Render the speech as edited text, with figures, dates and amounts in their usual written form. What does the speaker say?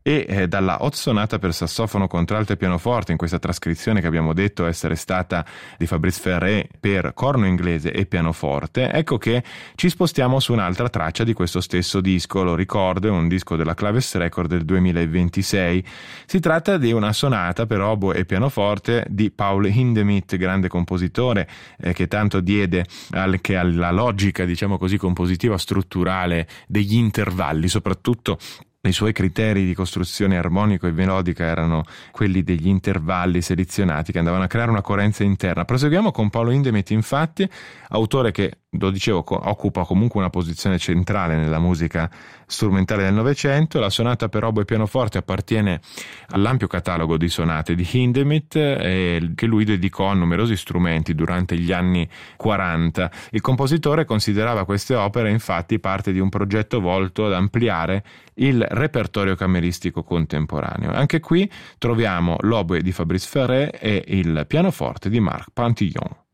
e dalla Haute Sonata per sassofono, contralto e pianoforte, in questa trascrizione che abbiamo detto essere stata di Fabrice Ferré per corno inglese e pianoforte, ecco che ci spostiamo su un'altra traccia di questo stesso disco. Lo ricordo, è un disco della Claves Record del 2026. Si tratta di una sonata per oboe e pianoforte di Paul Hindemith, grande compositore che tanto diede anche alla logica, diciamo così, compositiva strutturale degli intervalli, soprattutto i suoi criteri di costruzione armonico e melodica erano quelli degli intervalli selezionati che andavano a creare una coerenza interna. Proseguiamo con Paolo Hindemith, infatti, autore che, lo dicevo, occupa comunque una posizione centrale nella musica strumentale del Novecento. La sonata per oboe e pianoforte appartiene all'ampio catalogo di sonate di Hindemith che lui dedicò a numerosi strumenti durante gli anni 40. Il compositore considerava queste opere infatti parte di un progetto volto ad ampliare il repertorio cameristico contemporaneo. Anche qui troviamo l'oboe di Fabrice Ferré e il pianoforte di Marc Pantillon.